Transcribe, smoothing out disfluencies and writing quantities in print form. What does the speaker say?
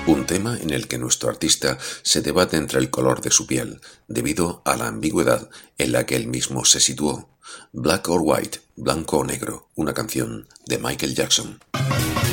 Un tema en el que nuestro artista se debate entre el color de su piel, debido a la ambigüedad en la que él mismo se situó. Black or White, Blanco o Negro, una canción de Michael Jackson.